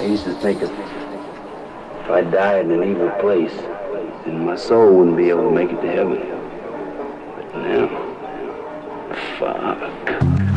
used to think if I died in an evil place, then my soul wouldn't be able to make it to heaven. But now, fuck.